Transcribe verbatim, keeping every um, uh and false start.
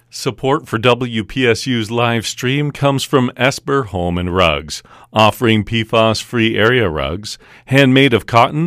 Support for W P S U's live stream comes from Esper Home and Rugs, offering P F A S-free area rugs, handmade of cotton,